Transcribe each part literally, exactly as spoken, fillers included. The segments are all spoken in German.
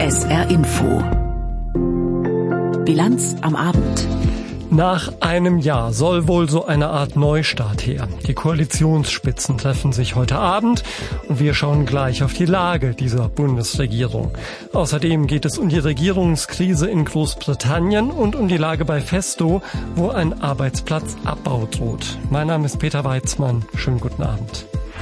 S R Info. Bilanz am Abend. Nach einem Jahr soll wohl so eine Art Neustart her. Die Koalitionsspitzen treffen sich heute Abend und wir schauen gleich auf die Lage dieser Bundesregierung. Außerdem geht es um die Regierungskrise in Großbritannien und um die Lage bei Festo, wo ein Arbeitsplatzabbau droht. Mein Name ist Peter Weizmann. Schönen guten Abend.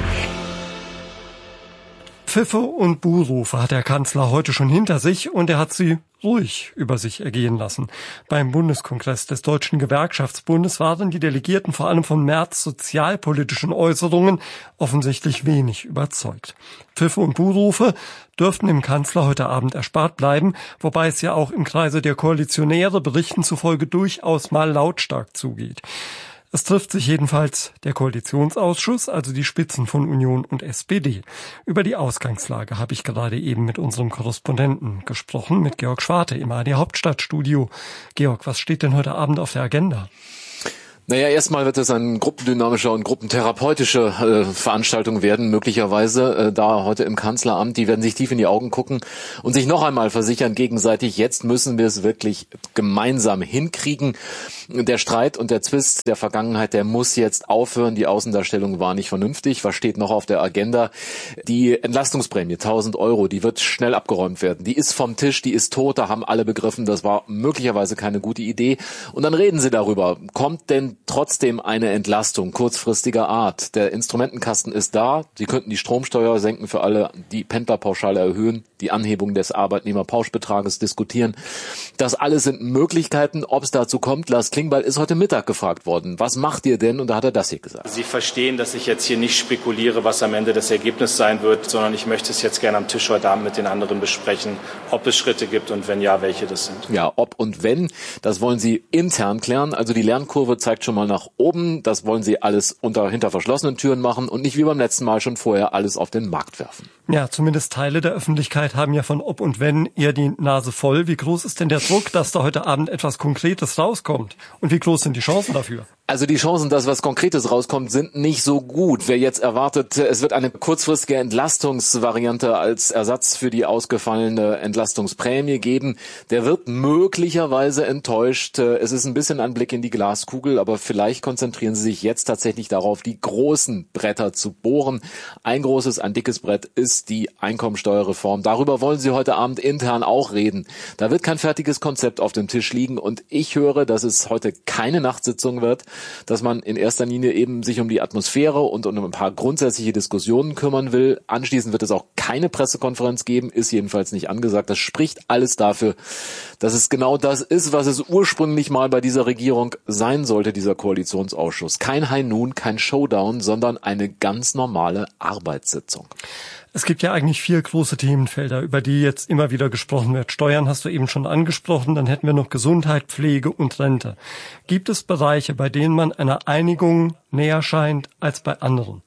Pfiffe und Buhrufe hat der Kanzler heute schon hinter sich und er hat sie ruhig über sich ergehen lassen. Beim Bundeskongress des Deutschen Gewerkschaftsbundes waren die Delegierten vor allem von Merz' sozialpolitischen Äußerungen offensichtlich wenig überzeugt. Pfiffe und Buhrufe dürften dem Kanzler heute Abend erspart bleiben, wobei es ja auch im Kreise der Koalitionäre Berichten zufolge durchaus mal lautstark zugeht. Es trifft sich jedenfalls der Koalitionsausschuss, also die Spitzen von Union und S P D. Über die Ausgangslage habe ich gerade eben mit unserem Korrespondenten gesprochen, mit Georg Schwarte im A R D Hauptstadtstudio. Georg, was steht denn heute Abend auf der Agenda? Naja, erstmal wird es eine gruppendynamische und gruppentherapeutische äh, Veranstaltung werden, möglicherweise, äh, da heute im Kanzleramt. Die werden sich tief in die Augen gucken und sich noch einmal versichern gegenseitig, jetzt müssen wir es wirklich gemeinsam hinkriegen. Der Streit und der Zwist der Vergangenheit, der muss jetzt aufhören. Die Außendarstellung war nicht vernünftig. Was steht noch auf der Agenda? Die Entlastungsprämie, tausend Euro, die wird schnell abgeräumt werden. Die ist vom Tisch, die ist tot, da haben alle begriffen, das war möglicherweise keine gute Idee. Und dann reden sie darüber, kommt denn trotzdem eine Entlastung kurzfristiger Art? Der Instrumentenkasten ist da. Sie könnten die Stromsteuer senken für alle, die Pendlerpauschale erhöhen, die Anhebung des Arbeitnehmerpauschbetrages diskutieren. Das alles sind Möglichkeiten. Ob es dazu kommt, Lars Klingbeil ist heute Mittag gefragt worden. Was macht ihr denn? Und da hat er das hier gesagt. Sie verstehen, dass ich jetzt hier nicht spekuliere, was am Ende das Ergebnis sein wird, sondern ich möchte es jetzt gerne am Tisch heute Abend mit den anderen besprechen, ob es Schritte gibt und wenn ja, welche das sind. Ja, ob und wenn, das wollen Sie intern klären. Also die Lernkurve zeigt schon mal nach oben. Das wollen Sie alles unter hinter verschlossenen Türen machen und nicht wie beim letzten Mal schon vorher alles auf den Markt werfen. Ja, zumindest Teile der Öffentlichkeit haben ja von ob und wenn eher die Nase voll. Wie groß ist denn der Druck, dass da heute Abend etwas Konkretes rauskommt? Und wie groß sind die Chancen dafür? Also die Chancen, dass was Konkretes rauskommt, sind nicht so gut. Wer jetzt erwartet, es wird eine kurzfristige Entlastungsvariante als Ersatz für die ausgefallene Entlastungsprämie geben, der wird möglicherweise enttäuscht. Es ist ein bisschen ein Blick in die Glaskugel, aber vielleicht konzentrieren Sie sich jetzt tatsächlich darauf, die großen Bretter zu bohren. Ein großes, ein dickes Brett ist die Einkommensteuerreform. Darüber wollen Sie heute Abend intern auch reden. Da wird kein fertiges Konzept auf dem Tisch liegen und ich höre, dass es heute keine Nachtsitzung wird, dass man in erster Linie eben sich um die Atmosphäre und um ein paar grundsätzliche Diskussionen kümmern will. Anschließend wird es auch keine Pressekonferenz geben, ist jedenfalls nicht angesagt. Das spricht alles dafür, dass es genau das ist, was es ursprünglich mal bei dieser Regierung sein sollte, dieser Koalitionsausschuss. Kein High Noon, kein Showdown, sondern eine ganz normale Arbeitssitzung. Es gibt ja eigentlich vier große Themenfelder, über die jetzt immer wieder gesprochen wird. Steuern hast du eben schon angesprochen, dann hätten wir noch Gesundheit, Pflege und Rente. Gibt es Bereiche, bei denen man einer Einigung näher scheint als bei anderen?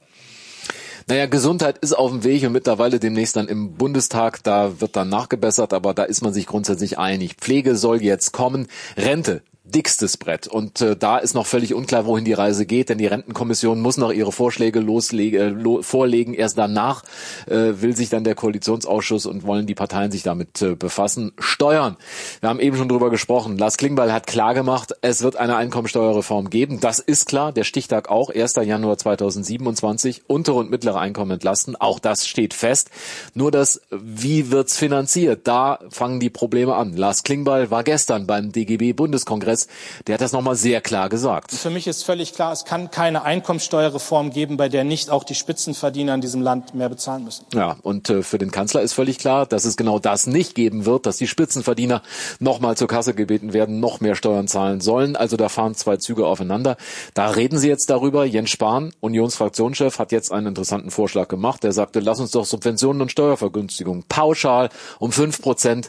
Naja, Gesundheit ist auf dem Weg und mittlerweile demnächst dann im Bundestag, da wird dann nachgebessert, aber da ist man sich grundsätzlich einig. Pflege soll jetzt kommen, Rente. Dickstes Brett. Und äh, da ist noch völlig unklar, wohin die Reise geht, denn die Rentenkommission muss noch ihre Vorschläge loslege, lo, vorlegen. Erst danach äh, will sich dann der Koalitionsausschuss und wollen die Parteien sich damit äh, befassen. Steuern. Wir haben eben schon drüber gesprochen. Lars Klingbeil hat klargemacht, es wird eine Einkommensteuerreform geben. Das ist klar. Der Stichtag auch. erster Januar zweitausendsiebenundzwanzig. Untere und mittlere Einkommen entlasten. Auch das steht fest. Nur das, wie wird's finanziert? Da fangen die Probleme an. Lars Klingbeil war gestern beim D G B-Bundeskongress. Der hat das nochmal sehr klar gesagt. Für mich ist völlig klar, es kann keine Einkommensteuerreform geben, bei der nicht auch die Spitzenverdiener in diesem Land mehr bezahlen müssen. Ja, und äh, für den Kanzler ist völlig klar, dass es genau das nicht geben wird, dass die Spitzenverdiener nochmal zur Kasse gebeten werden, noch mehr Steuern zahlen sollen. Also da fahren zwei Züge aufeinander. Da reden sie jetzt darüber. Jens Spahn, Unionsfraktionschef, hat jetzt einen interessanten Vorschlag gemacht. Er sagte, lass uns doch Subventionen und Steuervergünstigungen pauschal um fünf Prozent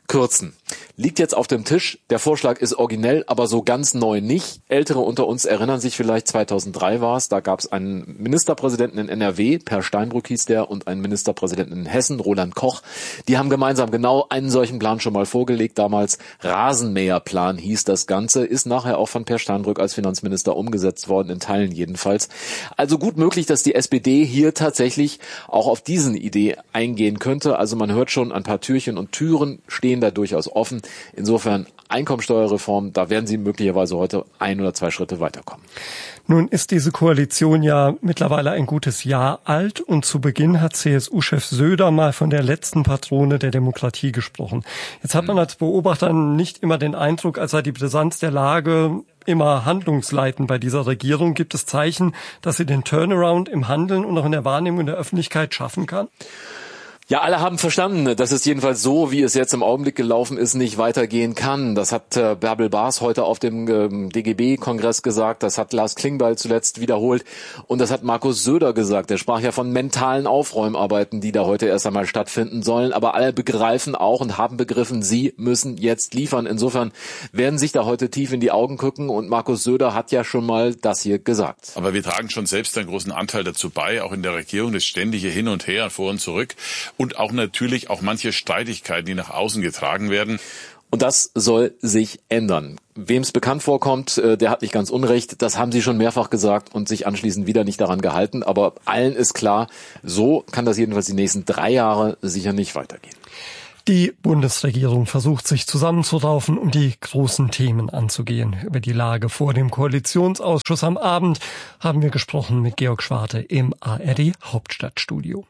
kürzen. Liegt jetzt auf dem Tisch. Der Vorschlag ist originell, aber so ganz neu nicht. Ältere unter uns erinnern sich vielleicht, zweitausenddrei war es, da gab es einen Ministerpräsidenten in N R W, Per Steinbrück hieß der, und einen Ministerpräsidenten in Hessen, Roland Koch. Die haben gemeinsam genau einen solchen Plan schon mal vorgelegt, damals Rasenmäherplan hieß das Ganze, ist nachher auch von Per Steinbrück als Finanzminister umgesetzt worden, in Teilen jedenfalls. Also gut möglich, dass die S P D hier tatsächlich auch auf diesen Idee eingehen könnte. Also man hört schon, ein paar Türchen und Türen stehen da durchaus offen. Insofern Einkommensteuerreform, da werden Sie möglicherweise heute ein oder zwei Schritte weiterkommen. Nun ist diese Koalition ja mittlerweile ein gutes Jahr alt und zu Beginn hat C S U-Chef Söder mal von der letzten Patrone der Demokratie gesprochen. Jetzt hat man als Beobachter nicht immer den Eindruck, als sei die Brisanz der Lage immer handlungsleitend bei dieser Regierung. Gibt es Zeichen, dass sie den Turnaround im Handeln und auch in der Wahrnehmung der Öffentlichkeit schaffen kann? Ja, alle haben verstanden, dass es jedenfalls so, wie es jetzt im Augenblick gelaufen ist, nicht weitergehen kann. Das hat äh, Bärbel Baas heute auf dem ähm, D G B-Kongress gesagt, das hat Lars Klingbeil zuletzt wiederholt und das hat Markus Söder gesagt. Er sprach ja von mentalen Aufräumarbeiten, die da heute erst einmal stattfinden sollen. Aber alle begreifen auch und haben begriffen, sie müssen jetzt liefern. Insofern werden sich da heute tief in die Augen gucken und Markus Söder hat ja schon mal das hier gesagt. Aber wir tragen schon selbst einen großen Anteil dazu bei, auch in der Regierung, das ständige Hin und Her, vor und zurück. Und auch natürlich auch manche Streitigkeiten, die nach außen getragen werden. Und das soll sich ändern. Wem es bekannt vorkommt, der hat nicht ganz unrecht. Das haben Sie schon mehrfach gesagt und sich anschließend wieder nicht daran gehalten. Aber allen ist klar, so kann das jedenfalls die nächsten drei Jahre sicher nicht weitergehen. Die Bundesregierung versucht sich zusammenzuraufen, um die großen Themen anzugehen. Über die Lage vor dem Koalitionsausschuss am Abend haben wir gesprochen mit Georg Schwarte im A R D Hauptstadtstudio.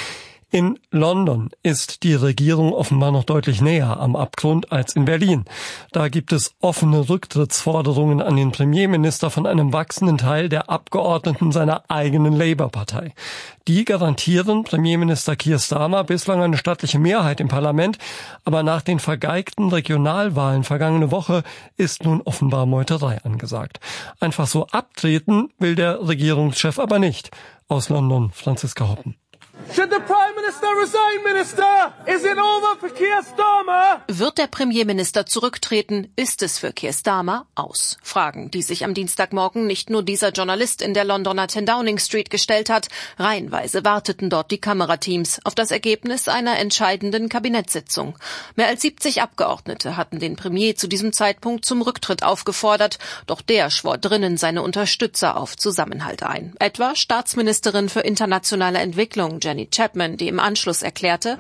In London ist die Regierung offenbar noch deutlich näher am Abgrund als in Berlin. Da gibt es offene Rücktrittsforderungen an den Premierminister von einem wachsenden Teil der Abgeordneten seiner eigenen Labour-Partei. Die garantieren Premierminister Keir Starmer bislang eine stattliche Mehrheit im Parlament, aber nach den vergeigten Regionalwahlen vergangene Woche ist nun offenbar Meuterei angesagt. Einfach so abtreten will der Regierungschef aber nicht. Aus London, Franziska Hoppen. Should the Prime Minister resign, Minister? Is it over for Keir Starmer? Wird der Premierminister zurücktreten, ist es für Keir Starmer aus. Fragen, die sich am Dienstagmorgen nicht nur dieser Journalist in der Londoner ten Downing Street gestellt hat. Reihenweise warteten dort die Kamerateams auf das Ergebnis einer entscheidenden Kabinettssitzung. Mehr als siebzig Abgeordnete hatten den Premier zu diesem Zeitpunkt zum Rücktritt aufgefordert. Doch der schwor drinnen seine Unterstützer auf Zusammenhalt ein. Etwa Staatsministerin für internationale Entwicklung Jenny Chapman, die im Anschluss erklärte,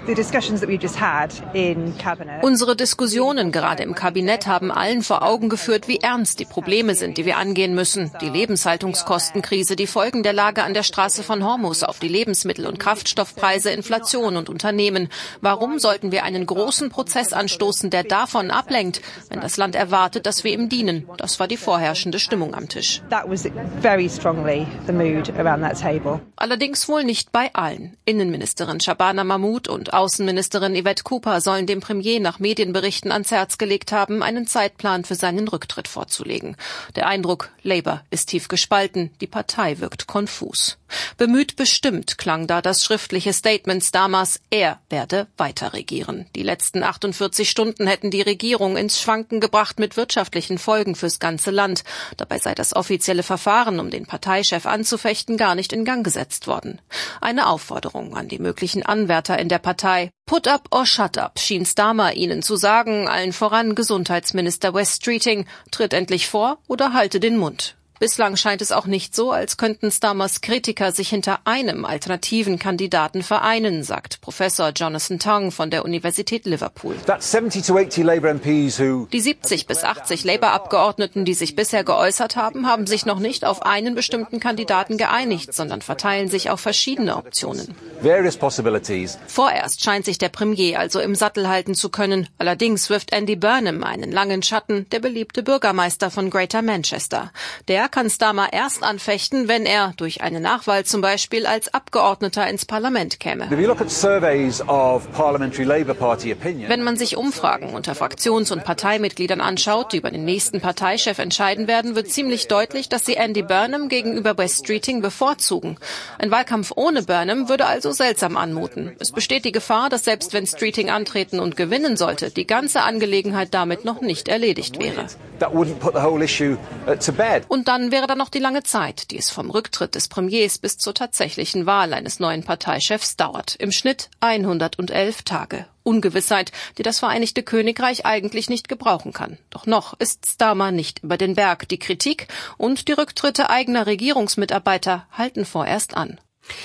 unsere Diskussionen gerade im Kabinett haben allen vor Augen geführt, wie ernst die Probleme sind, die wir angehen müssen. Die Lebenshaltungskostenkrise, die Folgen der Lage an der Straße von Hormuz auf die Lebensmittel- und Kraftstoffpreise, Inflation und Unternehmen. Warum sollten wir einen großen Prozess anstoßen, der davon ablenkt, wenn das Land erwartet, dass wir ihm dienen? Das war die vorherrschende Stimmung am Tisch. Allerdings wohl nicht bei allen. Innenministerin Shabana Mahmood und Außenministerin Yvette Cooper sollen dem Premier nach Medienberichten ans Herz gelegt haben, einen Zeitplan für seinen Rücktritt vorzulegen. Der Eindruck, Labour ist tief gespalten, die Partei wirkt konfus. Bemüht bestimmt klang da das schriftliche Statement Starmers, er werde weiter regieren. Die letzten achtundvierzig Stunden hätten die Regierung ins Schwanken gebracht mit wirtschaftlichen Folgen fürs ganze Land. Dabei sei das offizielle Verfahren, um den Parteichef anzufechten, gar nicht in Gang gesetzt worden. Eine Aufforderung an die möglichen Anwärter in der Partei. Put up or shut up, schien Starmer ihnen zu sagen, allen voran Gesundheitsminister Wes Streeting, tritt endlich vor oder halte den Mund. Bislang scheint es auch nicht so, als könnten Starmers Kritiker sich hinter einem alternativen Kandidaten vereinen, sagt Professor Jonathan Tong von der Universität Liverpool. Die siebzig bis achtzig Labour-Abgeordneten, die sich bisher geäußert haben, haben sich noch nicht auf einen bestimmten Kandidaten geeinigt, sondern verteilen sich auf verschiedene Optionen. Vorerst scheint sich der Premier also im Sattel halten zu können. Allerdings wirft Andy Burnham einen langen Schatten, der beliebte Bürgermeister von Greater Manchester. Der kann Starmer erst anfechten, wenn er durch eine Nachwahl zum Beispiel als Abgeordneter ins Parlament käme. Wenn man sich Umfragen unter Fraktions- und Parteimitgliedern anschaut, die über den nächsten Parteichef entscheiden werden, wird ziemlich deutlich, dass sie Andy Burnham gegenüber Wes Streeting bevorzugen. Ein Wahlkampf ohne Burnham würde also seltsam anmuten. Es besteht die Gefahr, dass selbst wenn Streeting antreten und gewinnen sollte, die ganze Angelegenheit damit noch nicht erledigt wäre. Und dann wäre da noch die lange Zeit, die es vom Rücktritt des Premiers bis zur tatsächlichen Wahl eines neuen Parteichefs dauert. Im Schnitt hundertelf Tage. Ungewissheit, die das Vereinigte Königreich eigentlich nicht gebrauchen kann. Doch noch ist Starmer nicht über den Berg. Die Kritik und die Rücktritte eigener Regierungsmitarbeiter halten vorerst an.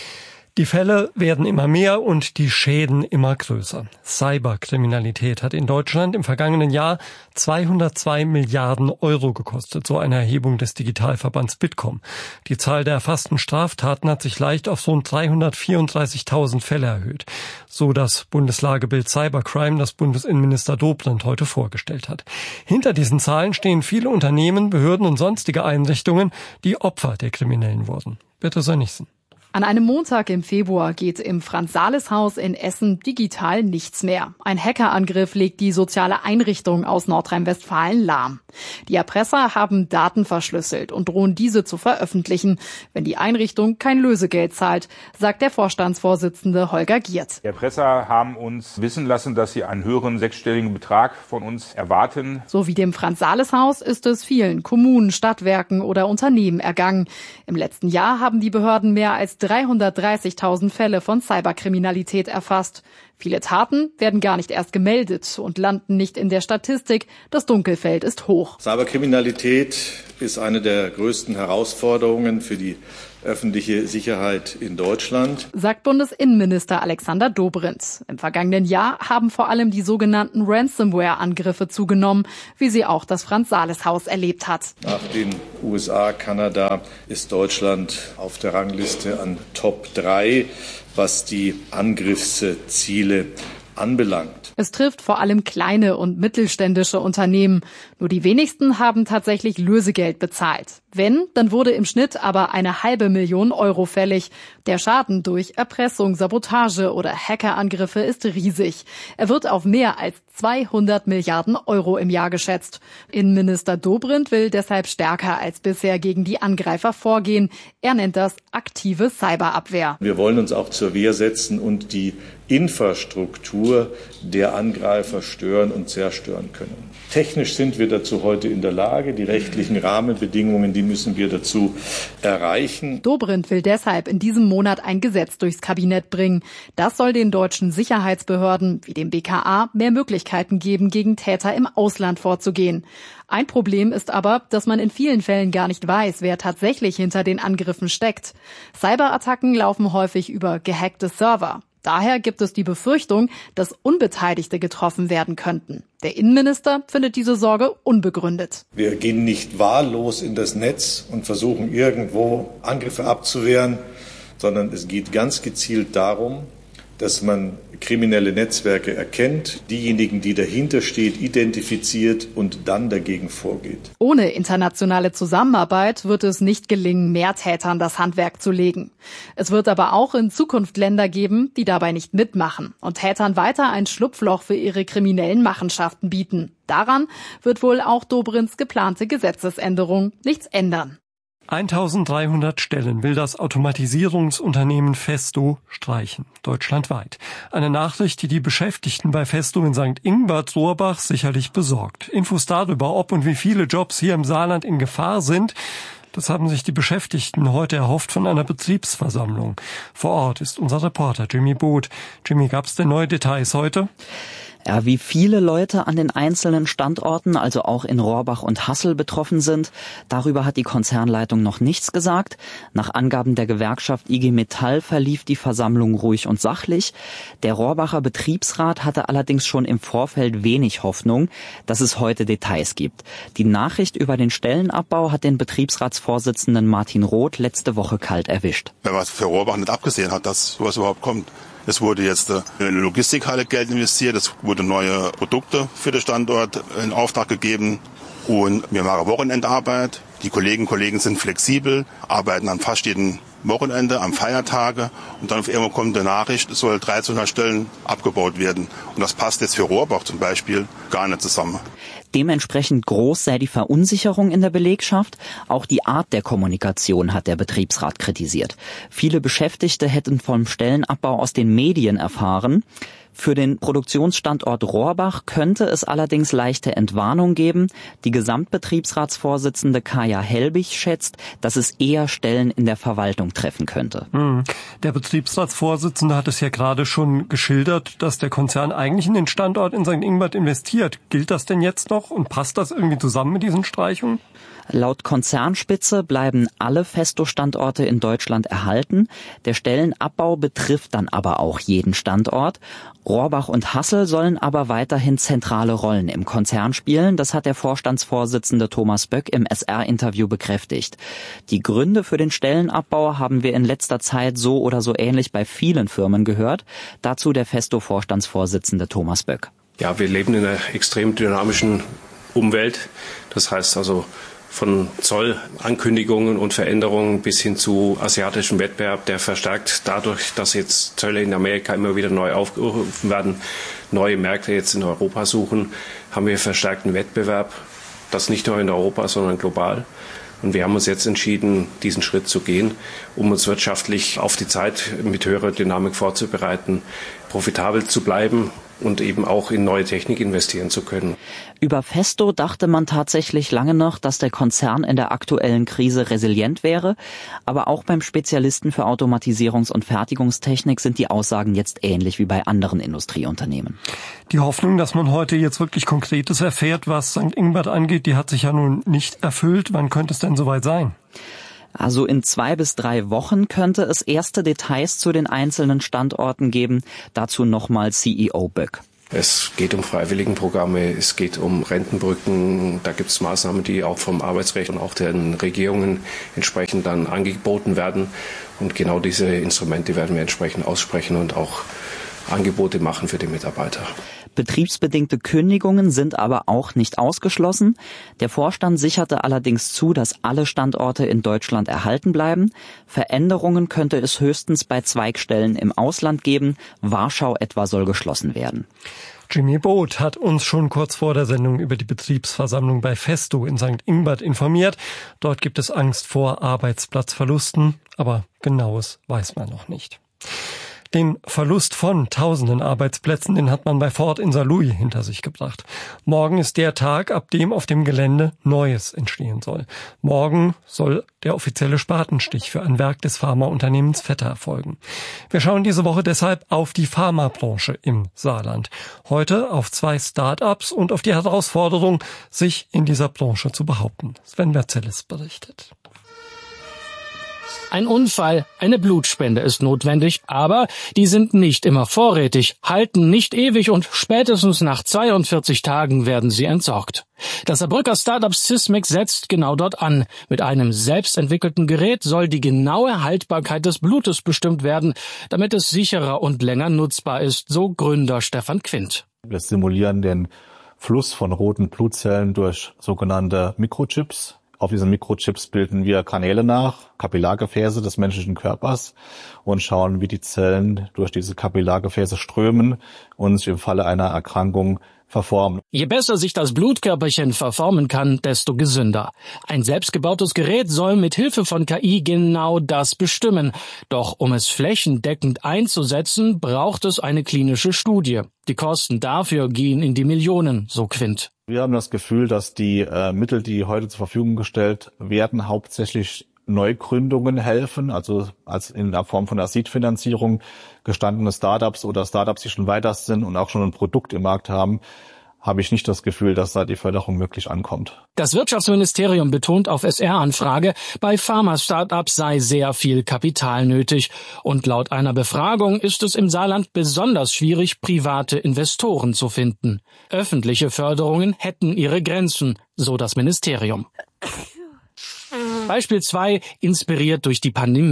Die Fälle werden immer mehr und die Schäden immer größer. Cyberkriminalität hat in Deutschland im vergangenen Jahr zweihundertzwei Milliarden Euro gekostet, so eine Erhebung des Digitalverbands Bitkom. Die Zahl der erfassten Straftaten hat sich leicht auf rund dreihundertvierunddreißigtausend Fälle erhöht, so das Bundeslagebild Cybercrime, das Bundesinnenminister Dobrindt heute vorgestellt hat. Hinter diesen Zahlen stehen viele Unternehmen, Behörden und sonstige Einrichtungen, die Opfer der Kriminellen wurden. Bitte Sönnigsen. An einem Montag im Februar geht im Franz-Sales-Haus in Essen digital nichts mehr. Ein Hackerangriff legt die soziale Einrichtung aus Nordrhein-Westfalen lahm. Die Erpresser haben Daten verschlüsselt und drohen diese zu veröffentlichen, wenn die Einrichtung kein Lösegeld zahlt, sagt der Vorstandsvorsitzende Holger Giert. Die Erpresser haben uns wissen lassen, dass sie einen höheren sechsstelligen Betrag von uns erwarten. So wie dem Franz-Sales-Haus ist es vielen Kommunen, Stadtwerken oder Unternehmen ergangen. Im letzten Jahr haben die Behörden mehr als dreihundertdreißigtausend Fälle von Cyberkriminalität erfasst. Viele Taten werden gar nicht erst gemeldet und landen nicht in der Statistik. Das Dunkelfeld ist hoch. Cyberkriminalität ist eine der größten Herausforderungen für die öffentliche Sicherheit in Deutschland, sagt Bundesinnenminister Alexander Dobrindt. Im vergangenen Jahr haben vor allem die sogenannten Ransomware-Angriffe zugenommen, wie sie auch das Franz-Sales-Haus erlebt hat. Nach den U S A, Kanada ist Deutschland auf der Rangliste an Top drei, was die Angriffsziele anbelangt. Es trifft vor allem kleine und mittelständische Unternehmen. Nur die wenigsten haben tatsächlich Lösegeld bezahlt. Wenn, dann wurde im Schnitt aber eine halbe Million Euro fällig. Der Schaden durch Erpressung, Sabotage oder Hackerangriffe ist riesig. Er wird auf mehr als zweihundert Milliarden Euro im Jahr geschätzt. Innenminister Dobrindt will deshalb stärker als bisher gegen die Angreifer vorgehen. Er nennt das aktive Cyberabwehr. Wir wollen uns auch zur Wehr setzen und die Infrastruktur der Angreifer stören und zerstören können. Technisch sind wir dazu heute in der Lage. Die rechtlichen Rahmenbedingungen, die müssen wir dazu erreichen. Dobrindt will deshalb in diesem Monat ein Gesetz durchs Kabinett bringen. Das soll den deutschen Sicherheitsbehörden wie dem B K A mehr Möglichkeiten geben, gegen Täter im Ausland vorzugehen. Ein Problem ist aber, dass man in vielen Fällen gar nicht weiß, wer tatsächlich hinter den Angriffen steckt. Cyberattacken laufen häufig über gehackte Server. Daher gibt es die Befürchtung, dass Unbeteiligte getroffen werden könnten. Der Innenminister findet diese Sorge unbegründet. Wir gehen nicht wahllos in das Netz und versuchen irgendwo Angriffe abzuwehren, sondern es geht ganz gezielt darum, dass man kriminelle Netzwerke erkennt, diejenigen, die dahinter steht, identifiziert und dann dagegen vorgeht. Ohne internationale Zusammenarbeit wird es nicht gelingen, mehr Tätern das Handwerk zu legen. Es wird aber auch in Zukunft Länder geben, die dabei nicht mitmachen und Tätern weiter ein Schlupfloch für ihre kriminellen Machenschaften bieten. Daran wird wohl auch Dobrindts geplante Gesetzesänderung nichts ändern. eintausenddreihundert Stellen will das Automatisierungsunternehmen Festo streichen, deutschlandweit. Eine Nachricht, die die Beschäftigten bei Festo in Sankt Ingbert-Rohrbach sicherlich besorgt. Infos darüber, ob und wie viele Jobs hier im Saarland in Gefahr sind, das haben sich die Beschäftigten heute erhofft von einer Betriebsversammlung. Vor Ort ist unser Reporter Jimmy Boot. Jimmy, gab's denn neue Details heute? Ja, wie viele Leute an den einzelnen Standorten, also auch in Rohrbach und Hassel, betroffen sind, darüber hat die Konzernleitung noch nichts gesagt. Nach Angaben der Gewerkschaft I G Metall verlief die Versammlung ruhig und sachlich. Der Rohrbacher Betriebsrat hatte allerdings schon im Vorfeld wenig Hoffnung, dass es heute Details gibt. Die Nachricht über den Stellenabbau hat den Betriebsratsvorsitzenden Martin Roth letzte Woche kalt erwischt. Wer was für Rohrbach nicht abgesehen hat, dass sowas überhaupt kommt. Es wurde jetzt in eine Logistikhalle Geld investiert, es wurde neue Produkte für den Standort in Auftrag gegeben und wir machen Wochenendarbeit. Die Kolleginnen und Kollegen sind flexibel, arbeiten an fast jedem Wochenende, am Feiertage und dann auf einmal kommt eine Nachricht, es soll dreizehnhundert Stellen abgebaut werden. Und das passt jetzt für Rohrbach zum Beispiel gar nicht zusammen. Dementsprechend groß sei die Verunsicherung in der Belegschaft. Auch die Art der Kommunikation hat der Betriebsrat kritisiert. Viele Beschäftigte hätten vom Stellenabbau aus den Medien erfahren. Für den Produktionsstandort Rohrbach könnte es allerdings leichte Entwarnung geben. Die Gesamtbetriebsratsvorsitzende Kaja Helbig schätzt, dass es eher Stellen in der Verwaltung treffen könnte. Hm. Der Betriebsratsvorsitzende hat es ja gerade schon geschildert, dass der Konzern eigentlich in den Standort in Sankt Ingbert investiert. Gilt das denn jetzt noch und passt das irgendwie zusammen mit diesen Streichungen? Laut Konzernspitze bleiben alle Festo-Standorte in Deutschland erhalten. Der Stellenabbau betrifft dann aber auch jeden Standort. Rohrbach und Hassel sollen aber weiterhin zentrale Rollen im Konzern spielen. Das hat der Vorstandsvorsitzende Thomas Böck im S R-Interview bekräftigt. Die Gründe für den Stellenabbau haben wir in letzter Zeit so oder so ähnlich bei vielen Firmen gehört. Dazu der Festo-Vorstandsvorsitzende Thomas Böck. Ja, wir leben in einer extrem dynamischen Umwelt. Das heißt also, von Zollankündigungen und Veränderungen bis hin zu asiatischem Wettbewerb, der verstärkt dadurch, dass jetzt Zölle in Amerika immer wieder neu aufgerufen werden, neue Märkte jetzt in Europa suchen, haben wir verstärkten Wettbewerb, das nicht nur in Europa, sondern global. Und wir haben uns jetzt entschieden, diesen Schritt zu gehen, um uns wirtschaftlich auf die Zeit mit höherer Dynamik vorzubereiten, profitabel zu bleiben und eben auch in neue Technik investieren zu können. Über Festo dachte man tatsächlich lange noch, dass der Konzern in der aktuellen Krise resilient wäre. Aber auch beim Spezialisten für Automatisierungs- und Fertigungstechnik sind die Aussagen jetzt ähnlich wie bei anderen Industrieunternehmen. Die Hoffnung, dass man heute jetzt wirklich Konkretes erfährt, was Sankt Ingbert angeht, die hat sich ja nun nicht erfüllt. Wann könnte es denn soweit sein? Also in zwei bis drei Wochen könnte es erste Details zu den einzelnen Standorten geben. Dazu nochmal C E O Böck. Es geht um Freiwilligenprogramme, es geht um Rentenbrücken. Da gibt es Maßnahmen, die auch vom Arbeitsrecht und auch den Regierungen entsprechend dann angeboten werden. Und genau diese Instrumente werden wir entsprechend aussprechen und auch Angebote machen für die Mitarbeiter. Betriebsbedingte Kündigungen sind aber auch nicht ausgeschlossen. Der Vorstand sicherte allerdings zu, dass alle Standorte in Deutschland erhalten bleiben. Veränderungen könnte es höchstens bei Zweigstellen im Ausland geben. Warschau etwa soll geschlossen werden. Jimmy Boot hat uns schon kurz vor der Sendung über die Betriebsversammlung bei Festo in Sankt Ingbert informiert. Dort gibt es Angst vor Arbeitsplatzverlusten, aber Genaues weiß man noch nicht. Den Verlust von tausenden Arbeitsplätzen, den hat man bei Ford in Saarlouis hinter sich gebracht. Morgen ist der Tag, ab dem auf dem Gelände Neues entstehen soll. Morgen soll der offizielle Spatenstich für ein Werk des Pharmaunternehmens Vetter erfolgen. Wir schauen diese Woche deshalb auf die Pharmabranche im Saarland. Heute auf zwei Start-ups und auf die Herausforderung, sich in dieser Branche zu behaupten. Sven Merzelis berichtet. Ein Unfall, eine Blutspende ist notwendig, aber die sind nicht immer vorrätig, halten nicht ewig und spätestens nach zweiundvierzig Tagen werden sie entsorgt. Das Saarbrücker Startup Sysmex setzt genau dort an. Mit einem selbstentwickelten Gerät soll die genaue Haltbarkeit des Blutes bestimmt werden, damit es sicherer und länger nutzbar ist, so Gründer Stefan Quint. Wir simulieren den Fluss von roten Blutzellen durch sogenannte Mikrochips. Auf diesen Mikrochips bilden wir Kanäle nach, Kapillargefäße des menschlichen Körpers und schauen, wie die Zellen durch diese Kapillargefäße strömen und sich im Falle einer Erkrankung verformen. Je besser sich das Blutkörperchen verformen kann, desto gesünder. Ein selbstgebautes Gerät soll mit Hilfe von K I genau das bestimmen. Doch um es flächendeckend einzusetzen, braucht es eine klinische Studie. Die Kosten dafür gehen in die Millionen, so Quint. Wir haben das Gefühl, dass die äh, Mittel, die heute zur Verfügung gestellt werden, hauptsächlich Neugründungen helfen, also als in der Form von der Seed-Finanzierung gestandene Startups oder Startups, die schon weiter sind und auch schon ein Produkt im Markt haben, habe ich nicht das Gefühl, dass da die Förderung wirklich ankommt. Das Wirtschaftsministerium betont auf S R-Anfrage, bei Pharma-Startups sei sehr viel Kapital nötig. Und laut einer Befragung ist es im Saarland besonders schwierig, private Investoren zu finden. Öffentliche Förderungen hätten ihre Grenzen, so das Ministerium. Beispiel zwei, inspiriert durch die Pandemie.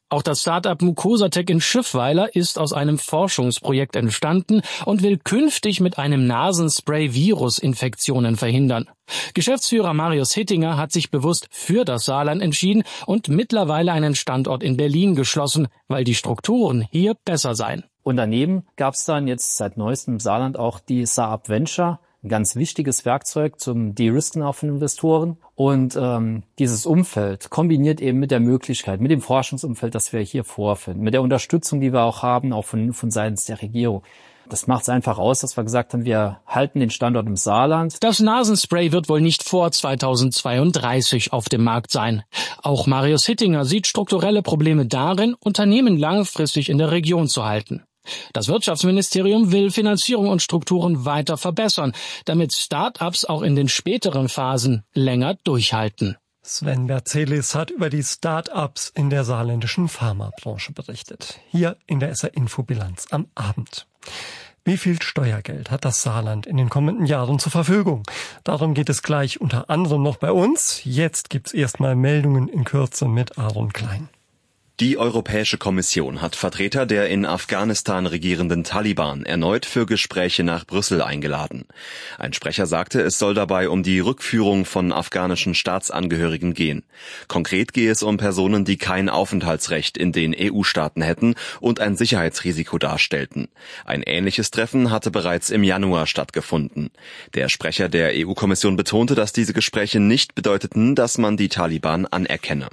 Auch das Start-up Mucosatec in Schiffweiler ist aus einem Forschungsprojekt entstanden und will künftig mit einem Nasenspray Virusinfektionen verhindern. Geschäftsführer Marius Hittinger hat sich bewusst für das Saarland entschieden und mittlerweile einen Standort in Berlin geschlossen, weil die Strukturen hier besser seien. Und daneben gab es dann jetzt seit neuestem im Saarland auch die Saab Venture, ein ganz wichtiges Werkzeug zum De-Risken auch von Investoren. Und ähm, dieses Umfeld kombiniert eben mit der Möglichkeit, mit dem Forschungsumfeld, das wir hier vorfinden, mit der Unterstützung, die wir auch haben, auch von, von seitens der Regierung. Das macht es einfach aus, dass wir gesagt haben, wir halten den Standort im Saarland. Das Nasenspray wird wohl nicht vor zweitausendzweiunddreißig auf dem Markt sein. Auch Marius Hittinger sieht strukturelle Probleme darin, Unternehmen langfristig in der Region zu halten. Das Wirtschaftsministerium will Finanzierung und Strukturen weiter verbessern, damit Start-ups auch in den späteren Phasen länger durchhalten. Sven Berzelis hat über die Start-ups in der saarländischen Pharmabranche berichtet. Hier in der S R-Info-Bilanz am Abend. Wie viel Steuergeld hat das Saarland in den kommenden Jahren zur Verfügung? Darum geht es gleich unter anderem noch bei uns. Jetzt gibt's erstmal Meldungen in Kürze mit Aaron Klein. Die Europäische Kommission hat Vertreter der in Afghanistan regierenden Taliban erneut für Gespräche nach Brüssel eingeladen. Ein Sprecher sagte, es soll dabei um die Rückführung von afghanischen Staatsangehörigen gehen. Konkret gehe es um Personen, die kein Aufenthaltsrecht in den E U-Staaten hätten und ein Sicherheitsrisiko darstellten. Ein ähnliches Treffen hatte bereits im Januar stattgefunden. Der Sprecher der E U-Kommission betonte, dass diese Gespräche nicht bedeuteten, dass man die Taliban anerkenne.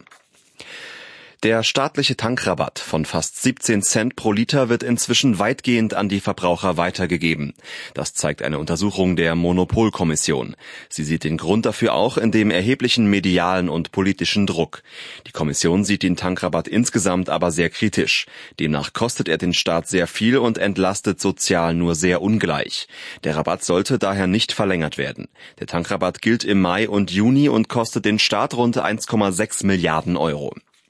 Der staatliche Tankrabatt von fast siebzehn Cent pro Liter wird inzwischen weitgehend an die Verbraucher weitergegeben. Das zeigt eine Untersuchung der Monopolkommission. Sie sieht den Grund dafür auch in dem erheblichen medialen und politischen Druck. Die Kommission sieht den Tankrabatt insgesamt aber sehr kritisch. Demnach kostet er den Staat sehr viel und entlastet sozial nur sehr ungleich. Der Rabatt sollte daher nicht verlängert werden. Der Tankrabatt gilt im Mai und Juni und kostet den Staat rund eins Komma sechs Milliarden Euro.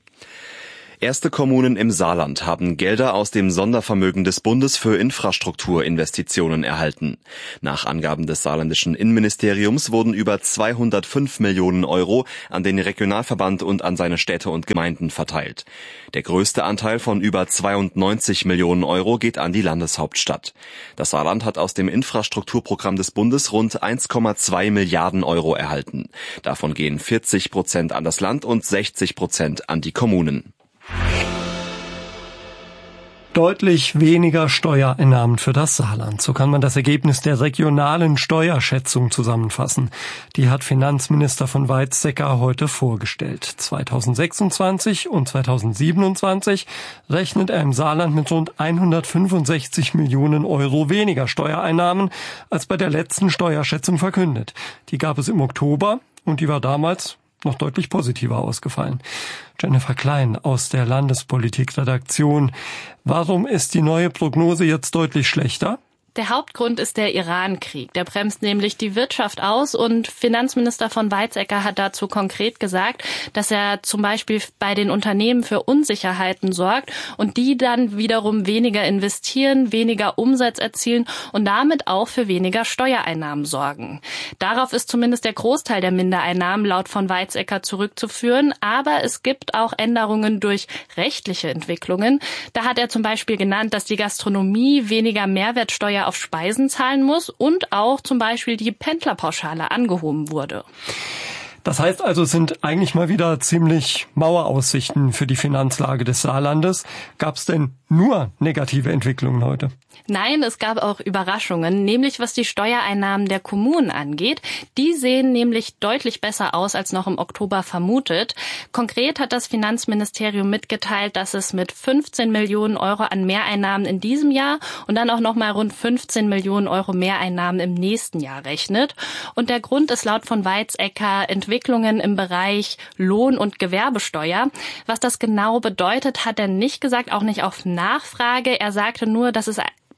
Erste Kommunen im Saarland haben Gelder aus dem Sondervermögen des Bundes für Infrastrukturinvestitionen erhalten. Nach Angaben des saarländischen Innenministeriums wurden über zweihundertfünf Millionen Euro an den Regionalverband und an seine Städte und Gemeinden verteilt. Der größte Anteil von über zweiundneunzig Millionen Euro geht an die Landeshauptstadt. Das Saarland hat aus dem Infrastrukturprogramm des Bundes rund eins Komma zwei Milliarden Euro erhalten. Davon gehen vierzig Prozent an das Land und sechzig Prozent an die Kommunen. Deutlich weniger Steuereinnahmen für das Saarland. So kann man das Ergebnis der regionalen Steuerschätzung zusammenfassen. Die hat Finanzminister von Weizsäcker heute vorgestellt. zweitausendsechsundzwanzig und zweitausendsiebenundzwanzig rechnet er im Saarland mit rund hundertfünfundsechzig Millionen Euro weniger Steuereinnahmen als bei der letzten Steuerschätzung verkündet. Die gab es im Oktober und die war damals noch deutlich positiver ausgefallen. Jennifer Klein aus der Landespolitik-Redaktion. Warum ist die neue Prognose jetzt deutlich schlechter? Der Hauptgrund ist der Iran-Krieg. Der bremst nämlich die Wirtschaft aus und Finanzminister von Weizsäcker hat dazu konkret gesagt, dass er zum Beispiel bei den Unternehmen für Unsicherheiten sorgt und die dann wiederum weniger investieren, weniger Umsatz erzielen und damit auch für weniger Steuereinnahmen sorgen. Darauf ist zumindest der Großteil der Mindereinnahmen laut von Weizsäcker zurückzuführen, aber es gibt auch Änderungen durch rechtliche Entwicklungen. Da hat er zum Beispiel genannt, dass die Gastronomie weniger Mehrwertsteuer auf Speisen zahlen muss und auch zum Beispiel die Pendlerpauschale angehoben wurde. Das heißt also, es sind eigentlich mal wieder ziemlich maue Aussichten für die Finanzlage des Saarlandes. Gab es denn nur negative Entwicklungen heute? Nein, es gab auch Überraschungen, nämlich was die Steuereinnahmen der Kommunen angeht. Die sehen nämlich deutlich besser aus als noch im Oktober vermutet. Konkret hat das Finanzministerium mitgeteilt, dass es mit fünfzehn Millionen Euro an Mehreinnahmen in diesem Jahr und dann auch noch mal rund fünfzehn Millionen Euro Mehreinnahmen im nächsten Jahr rechnet. Und der Grund ist laut von Weizsäcker Entwicklungen im Bereich Lohn- und Gewerbesteuer. Was das genau bedeutet, hat er nicht gesagt, auch nicht auf Nachfrage. Er sagte nur, dass es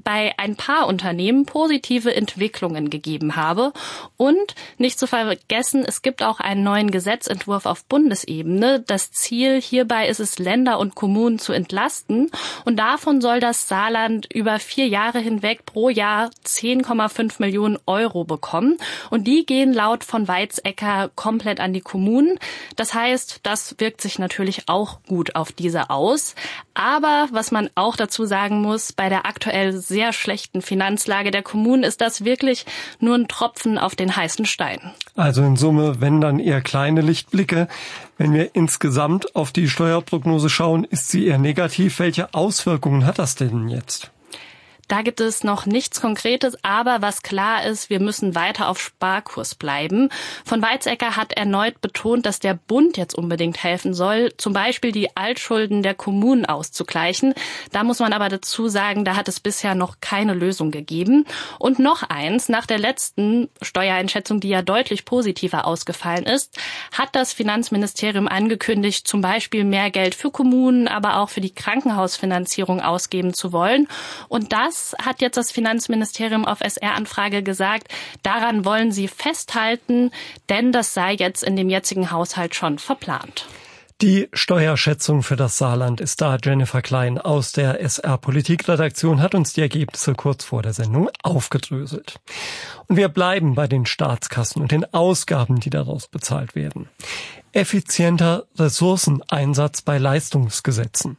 bei ein paar Unternehmen positive Entwicklungen gegeben habe. Und nicht zu vergessen, es gibt auch einen neuen Gesetzentwurf auf Bundesebene. Das Ziel hierbei ist es, Länder und Kommunen zu entlasten. Und davon soll das Saarland über vier Jahre hinweg pro Jahr zehn Komma fünf Millionen Euro bekommen. Und die gehen laut von Weizsäcker komplett an die Kommunen. Das heißt, das wirkt sich natürlich auch gut auf diese aus. Aber was man auch dazu sagen muss, bei der aktuell sehr schlechten Finanzlage der Kommunen ist das wirklich nur ein Tropfen auf den heißen Stein. Also in Summe, wenn dann eher kleine Lichtblicke. Wenn wir insgesamt auf die Steuerprognose schauen, ist sie eher negativ. Welche Auswirkungen hat das denn jetzt? Da gibt es noch nichts Konkretes, aber was klar ist, wir müssen weiter auf Sparkurs bleiben. Von Weizsäcker hat erneut betont, dass der Bund jetzt unbedingt helfen soll, zum Beispiel die Altschulden der Kommunen auszugleichen. Da muss man aber dazu sagen, da hat es bisher noch keine Lösung gegeben. Und noch eins, nach der letzten Steuereinschätzung, die ja deutlich positiver ausgefallen ist, hat das Finanzministerium angekündigt, zum Beispiel mehr Geld für Kommunen, aber auch für die Krankenhausfinanzierung ausgeben zu wollen. Und das hat jetzt das Finanzministerium auf S R-Anfrage gesagt, daran wollen sie festhalten, denn das sei jetzt in dem jetzigen Haushalt schon verplant. Die Steuerschätzung für das Saarland ist da. Jennifer Klein aus der S R-Politikredaktion hat uns die Ergebnisse kurz vor der Sendung aufgedröselt. Und wir bleiben bei den Staatskassen und den Ausgaben, die daraus bezahlt werden. Effizienter Ressourceneinsatz bei Leistungsgesetzen.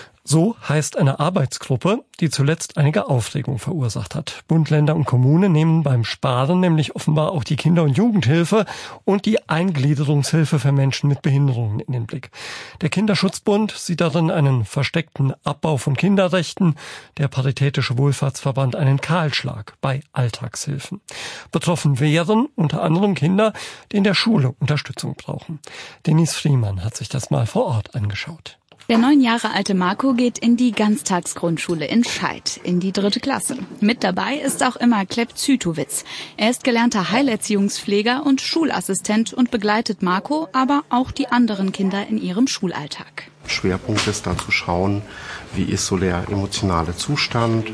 So heißt eine Arbeitsgruppe, die zuletzt einige Aufregung verursacht hat. Bund, Länder und Kommunen nehmen beim Sparen nämlich offenbar auch die Kinder- und Jugendhilfe und die Eingliederungshilfe für Menschen mit Behinderungen in den Blick. Der Kinderschutzbund sieht darin einen versteckten Abbau von Kinderrechten, der Paritätische Wohlfahrtsverband einen Kahlschlag bei Alltagshilfen. Betroffen wären unter anderem Kinder, die in der Schule Unterstützung brauchen. Denise Friemann hat sich das mal vor Ort angeschaut. Der neun Jahre alte Marco geht in die Ganztagsgrundschule in Scheid, in die dritte Klasse. Mit dabei ist auch immer Klepp Zytowitz. Er ist gelernter Heilerziehungspfleger und Schulassistent und begleitet Marco, aber auch die anderen Kinder in ihrem Schulalltag. Schwerpunkt ist da zu schauen, wie ist so der emotionale Zustand,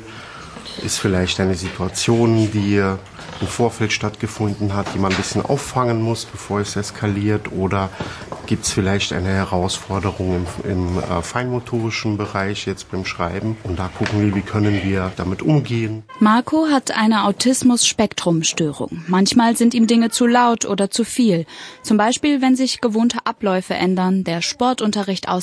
ist vielleicht eine Situation, die im Vorfeld stattgefunden hat, die man ein bisschen auffangen muss, bevor es eskaliert, oder gibt es vielleicht eine Herausforderung im, im äh, feinmotorischen Bereich jetzt beim Schreiben, und da gucken wir, wie können wir damit umgehen. Marco hat eine Autismus-Spektrum-Störung. Manchmal sind ihm Dinge zu laut oder zu viel. Zum Beispiel, wenn sich gewohnte Abläufe ändern, der Sportunterricht aus